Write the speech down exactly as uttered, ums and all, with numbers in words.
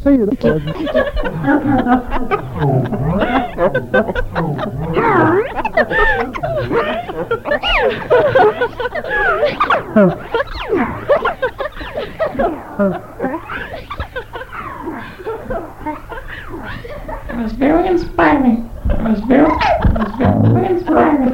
se det. It was very inspiring. It was very, it was very inspiring.